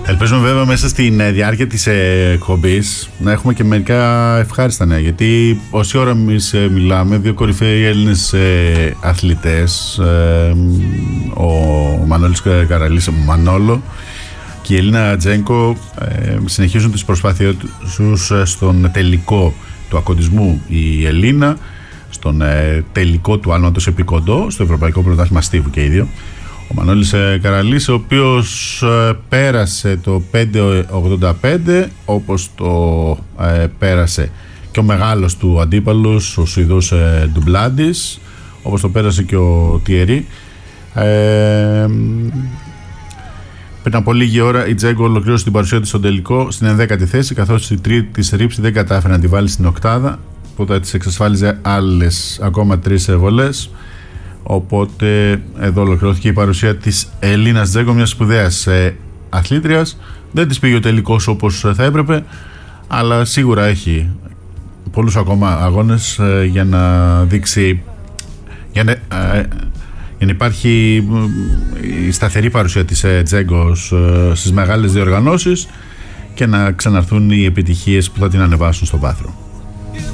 Ελπίζουμε βέβαια μέσα στη διάρκεια της εκπομπής να έχουμε και μερικά ευχάριστα νέα, γιατί όση ώρα εμείς μιλάμε, δύο κορυφαίοι Έλληνες αθλητές, ο Μανώλης Καραλής, Μανόλο, και η Ελίνα Τζένκο, συνεχίζουν τις προσπάθειες τους στον τελικό του ακοντισμού. Η Ελίνα στον τελικό του άνωτος επικοντό στο Ευρωπαϊκό Πρωτάθλημα Στίβου και οι δύο. Ο Μανώλης Καραλής, ο οποίος πέρασε το 5.85, όπως το πέρασε και ο μεγάλος του αντίπαλος, ο Σουηδός Ντουμπλάντης, όπως το πέρασε και ο Τιερί. Πριν από λίγη ώρα η Τζέγκο ολοκλήρωσε την παρουσία της στον τελικό στην 11η θέση, καθώς η τρίτη της ρήψη δεν κατάφερε να τη βάλει στην οκτάδα, που θα της εξασφάλιζε άλλες ακόμα 3 βολές. Οπότε εδώ ολοκληρώθηκε η παρουσία της Ελίνας Τζέγκο, μιας σπουδαίας αθλήτριας. Δεν της πήγε ο τελικός όπως θα έπρεπε, αλλά σίγουρα έχει πολλούς ακόμα αγώνες για να δείξει, για να υπάρχει η σταθερή παρουσία της Τζέγκο στις μεγάλες διοργανώσεις και να ξαναρθούν οι επιτυχίες που θα την ανεβάσουν στο βάθρο.